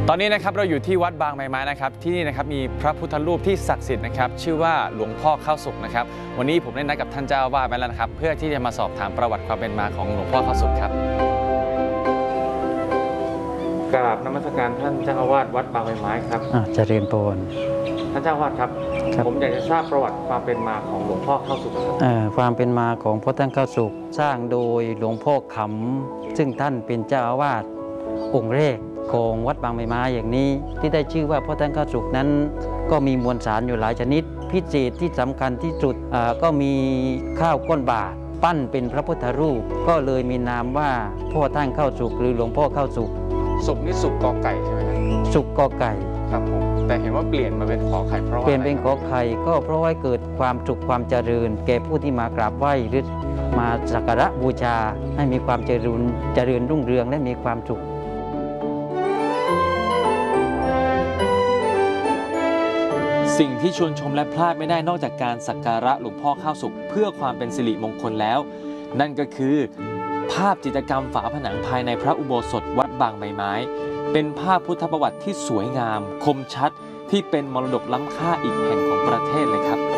ตอนนี้นะครับเราอยู่ที่วัดบางใบไม้นะครับที่นี่นะครับมีพระพุทธรูปที่ศักดิ์สิทธิ์นะครับชื่อว่าหลวงพ่อข้าวสุกนะครับวันนี้ผมได้นัดกับท่านเจ้าอาวาสไว้แล้วนะครับเพื่อที่จะมาสอบถามประวัติความเป็นมาของหลวงพ่อข้าวสุกครับกราบนมัสการท่านเจ้าอาวาสวัดบางใบไม้ครับเจริญพรท่านเจ้าอาวาสครับผมอยากจะทราบประวัติความเป็นมาของหลวงพ่อข้าวสุกครับความเป็นมาของพระท่านข้าวสุกสร้างโดยหลวงพ่อขำซึ่งท่านเป็นเจ้าอาวาสองค์แรกของวัดบางใบไม้อย่างนี้ที่ได้ชื่อว่าพระท่านข้าวสุกนั้นก็มีมวลสารอยู่หลายชนิดพิเศษที่สำคัญที่สุดก็มีข้าวก้นบาทปั้นเป็นพระพุทธรูปก็เลยมีนามว่าพ่อท่านข้าวสุกหรือหลวงพ่อข้าวสุกสุกนี่สุกกอไก่ใช่ไหมครับสุกกอไก่ครับผมแต่เห็นว่าเปลี่ยนมาเป็นขอไข่เพราะว่าเปลี่ยนเป็นขอไข่ก็เพราะว่าเกิดความสุขความเจริญแก่ผู้ที่มากราบไหว้หรือมาสักการะบูชาให้มีความเจริญรุ่งเรืองและมีความสุขสิ่งที่ชวนชมและพลาดไม่ได้นอกจากการสักการะหลวงพ่อข้าวสุกเพื่อความเป็นสิริมงคลแล้วนั่นก็คือภาพจิตรกรรมฝาผนังภายในพระอุโบสถวัดบางใบไม้เป็นภาพพุทธประวัติที่สวยงามคมชัดที่เป็นมรดกล้ำค่าอีกแห่งของประเทศเลยครับ